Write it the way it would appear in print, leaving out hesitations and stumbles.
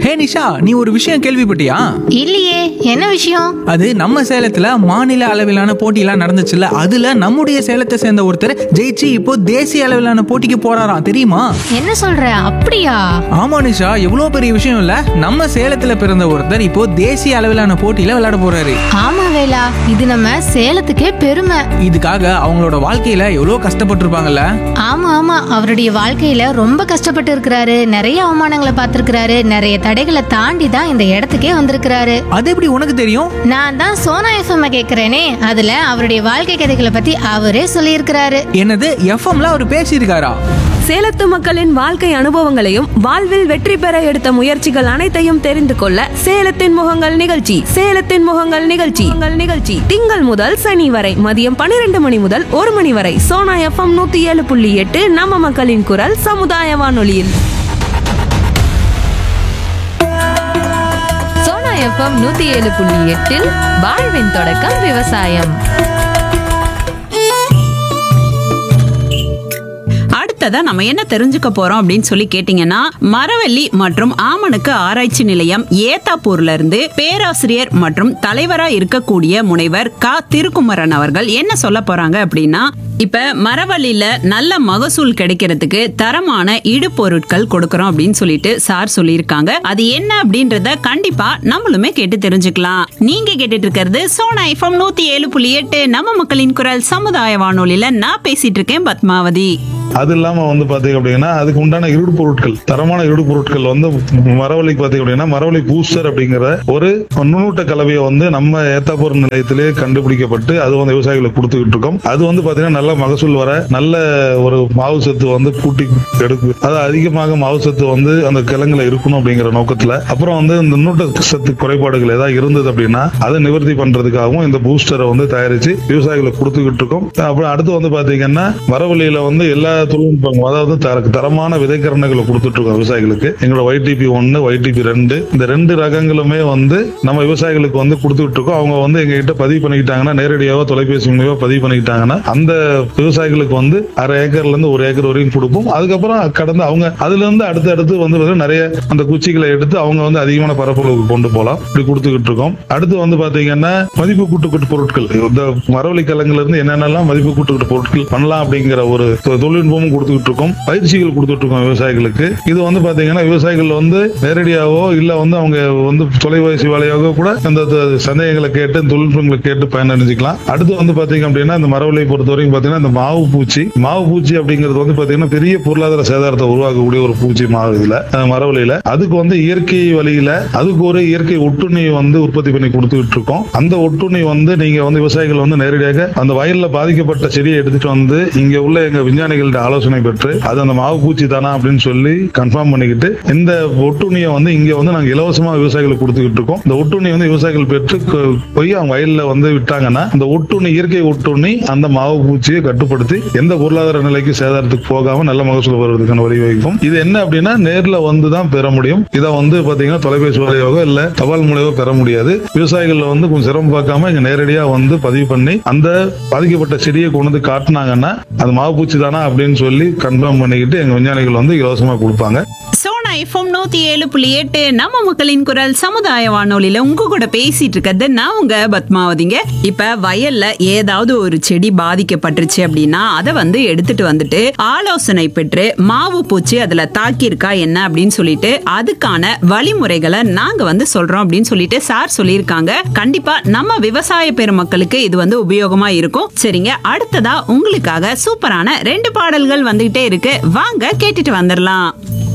ஹே நிஷா, நீ ஒரு விஷயம் கேள்விப்பட்டியா? இல்லையே, என்ன விஷயம்? அது நம்ம சேலத்துல மாநில அளவிலான போட்டியெல்லாம் நடந்துச்சுல்ல, அதுல நம்முடைய சேலத்தை சேர்ந்த ஒருத்தர் ஜெயிச்சு இப்போ தேசிய அளவிலான போட்டிக்கு போறாராம், தெரியுமா? என்ன சொல்ற? அப்படியா? ஆமா நிஷா, எவ்வளவு பெரிய விஷயம் இல்ல. நம்ம சேலத்துல பிறந்த ஒருத்தர் இப்போ தேசிய அளவிலான போட்டியில விளையாட போறாரு. ஆமா வேலா, இது நம்ம சேலத்துக்கே பெருமை. இதுக்காக அவங்களோட வாழ்க்கையில எவ்வளவு கஷ்டப்பட்டிருப்பாங்கல்ல. ஆமா ஆமா, அவருடைய வாழ்க்கையில ரொம்ப கஷ்டப்பட்டு இருக்கிறாரு. நிறைய அவமானங்களை பார்த்திருக்கிறாரு. நிறைய தடைகளை தாண்டி தான் இந்த இடத்துக்கே வந்திருக்கிறாரு. அது எப்படி உனக்கு தெரியும்? நான் தான் சோனா எஃப்எம் கேக்குறேனே, அதுல அவருடைய வாழ்க்கை கதைகளை பத்தி அவரே சொல்லியிருக்கிறாரு. என்னது, எஃப்எம்ல அவர் பேசியிருக்காரா? சேலத்து மக்களின் வாழ்க்கை அனுபவங்களையும் வாழ்வில் வெற்றி பெற எடுத்த முயற்சிகள் அனைத்தையும் தெரிந்து கொள்ள சேலத்தின் முகங்கள் நிகழ்ச்சி திங்கள் முதல் சனி வரை மதியம் 12 மணி முதல் 1 மணி வரை சோனா எஃப்எம் 107.8 நம்ம மக்களின் குரல் சமுதாய வானொலியில். சோனா எஃப்எம் 107.8 வாழ்வின் தொடக்கம் விவசாயம். அடுத்ததா நம்ம என்ன தெரிஞ்சுக்க போறோம் அப்படின்னு சொல்லி கேட்டீங்கன்னா, மரவள்ளி மற்றும் ஆமணக்கு ஆராய்ச்சி நிலையம் ஏத்தாப்பூர்ல இருந்து பேராசிரியர் மற்றும் தலைவரா இருக்கக்கூடிய முனைவர் க திருக்குமரன் அவர்கள் என்ன சொல்ல போறாங்க அப்படின்னா, இப்ப மரவள்ளியில நல்ல மகசூல் கிடைக்கிறதுக்கு தரமான இடுபொருட்கள் கொடுக்கறோம் அப்படின்னு சொல்லிட்டு சார் சொல்லியிருக்காங்க. அது என்ன அப்படின்றத கண்டிப்பா நம்மளுமே கேட்டு தெரிஞ்சுக்கலாம். நீங்க கேட்டுட்டு இருக்கிறது சோனா எஃப்எம் 107.8 நம்ம மக்களின் குரல் சமுதாய வானொலியில. நான் பேசிட்டு இருக்கேன் பத்மாவதி. அது இல்லாம பாத்தீங்க அப்படின்னா அதுக்கு உண்டான இடுபொருட்கள், தரமான இடுபொருட்கள் மரவள்ளிக்கு பாத்தீங்க அப்படின்னா மரவள்ளி பூஸ்டர் அப்படிங்கிற ஒரு நுண்ணூட்ட கலவையை நம்ம ஏத்தாப்பூர் நிலையத்திலே கண்டுபிடிக்கப்பட்டு அது விவசாயிகளுக்கு கொடுத்துக்கிட்டு இருக்கோம். அது பாத்தீங்கன்னா நல்ல மகசூல் வர, நல்ல ஒரு மாவு சத்து கூட்டி எடுக்கும். அது அதிகமாக மாவு சத்து அந்த கிழங்குல இருக்கணும் அப்படிங்கிற நோக்கத்துல, அப்புறம் இந்த நுண்ணூட்ட சத்து குறைபாடுகள் ஏதாவது இருந்தது அப்படின்னா அதை நிவர்த்தி பண்றதுக்காகவும் இந்த பூஸ்டரை தயாரிச்சு விவசாயிகளுக்கு கொடுத்துக்கிட்டு இருக்கோம். அப்புறம் அடுத்து பாத்தீங்கன்னா மரவள்ளியில எல்லா தொழில்நுட்பம், அதாவது தரமான விதைக்கரணைகளை கொடுத்துட்டு இருக்கோம் விவசாயிகளுக்கு. எங்களோட YTP 1, YTP 2 இந்த 2 ரகங்களுமே நம்ம விவசாயிகளுக்கு கொடுத்துட்டு இருக்கோம். அவங்க எங்க கிட்ட பதிவு பண்ணிக்கிட்டாங்கன்னா, நேரடியாக தொலைபேசி மூலமா பதிவு பண்ணிக்கிட்டாங்கன்னா அந்த விவசாயிகளுக்கு 1/2 ஏக்கர்ல இருந்து 1 ஏக்கர் வரைக்கும் கொடுப்போம். அதுக்கப்புறம் கடந்து அவங்க அதுல இருந்து அடுத்து நிறைய அந்த குச்சிகளை எடுத்து அவங்க அதிகமான பரப்பளவுக்கு கொண்டு போகலாம். இப்படி கொடுத்துக்கிட்டு இருக்கோம். அடுத்து பாத்தீங்கன்னா மதிப்பு கூட்டுக்கிட்டு பொருட்கள், இந்த மரவள்ளி கிழங்குல இருந்து என்னென்னலாம் மதிப்பு கூட்டுக்கிட்டு பொருட்கள் பண்ணலாம் அப்படிங்கிற ஒரு தொழில்நுட்பமும் கொடுத்துக்கிட்டு இருக்கோம். பயிற்சிகள் கொடுத்துட்டு இருக்கோம் விவசாயிகளுக்கு. இது பாத்தீங்கன்னா விவசாயிகள் நேரடியாவோ இல்ல அவங்க தொலைபேசி வழியாக கூட இந்த சந்தேகங்களை கேட்டு தொழில்நுட்பங்களை கேட்டு பயனடைஞ்சிக்கலாம். அடுத்து பாத்தீங்க அப்படின்னா இந்த மரவள்ளியை பொறுத்த வரைக்கும் பாத்தீங்கன்னா இந்த மாவு பூச்சி அப்படிங்கிறது பாத்தீங்கன்னா பெரிய பொருளாதார சேதாரத்தை உருவாக்கக்கூடிய ஒரு பூச்சி இதுல மரவள்ளியில. அதுக்கு இயற்கை வழியில அதுக்கு ஒரு இயற்கை ஒட்டுண்ணி உற்பத்தி பண்ணி கொடுத்துட்டு இருக்கோம். அந்த ஒட்டுண்ணி நீங்க விவசாயிகள் நேரடியாக அந்த வயல்ல பாதிக்கப்பட்ட செடியை எடுத்துட்டு இங்க உள்ள எங்க விஞ்ஞானிகள்ட்ட ஆலோசனை பெற்று அது அந்த மாவு பூச்சி தானா அப்படின்னு சொல்லி கன்ஃபார்ம் பண்ணிக்கிட்டு இந்த ஒட்டுண்ணியை இங்க நாங்க இலவசமா விவசாயிகளுக்கு கொடுத்துக்கிட்டு இருக்கோம். இந்த ஒட்டுண்ணி விவசாயிகள் பெற்று போய் அவங்க வயல்ல விட்டாங்கன்னா அந்த ஒட்டுண்ணி, இயற்கை ஒட்டுண்ணி அந்த மாவு பூச்சியை கட்டுப்படுத்தி எந்த பொருளாதார நிலைக்கு சேதாரத்துக்கு போகாம நல்ல மகசூல் வருவதற்கான வழிவகுக்கும். இது என்ன அப்படின்னா நேர்ல தான் பெற முடியும். இதை பாத்தீங்கன்னா தொலைபேசி வழியாக இல்ல தபால் மூலமாக பெற முடியாது. விவசாயிகள் கொஞ்சம் சிரமம் பார்க்காம இங்க நேரடியா பதிவு பண்ணி அந்த பாதிக்கப்பட்ட செடியை கொண்டு காட்டினாங்கன்னா அது மாவு பூச்சி தானா அப்படின்னு சொல்லி கன்ஃபார்ம் பண்ணிக்கிட்டு எங்க விஞ்ஞானிகள் இலவசமா கொடுப்பாங்க. சோனா எஃப்எம் 107.8 நம்ம மக்களின் குரல் சமுதாய வானொலியில உங்க கூட பேசிட்டு இருக்கிறது நான் உங்க பத்மாவதிங்க. இப்ப வயல்ல ஏதாவது ஒரு செடி பாதிக்கப்பட்டுருச்சு அப்படின்னா அதை எடுத்துட்டு வந்துட்டு ஆலோசனை பெற்று மாவு பூச்சி அதுல தாக்கியிருக்கா என்ன அப்படின்னு சொல்லிட்டு அதுக்கான வழிமுறைகளை நாங்க சொல்றோம் அப்படின்னு சொல்லிட்டு சார் சொல்லியிருக்காங்க. கண்டிப்பா நம்ம விவசாய பெருமக்களுக்கு இது உபயோகமா இருக்கும். சரிங்க, அடுத்ததா உங்களுக்காக சூப்பரான 2 பாடல்கள் வந்துகிட்டே இருக்கு. வாங்க கேட்டுட்டு வந்துடலாம்.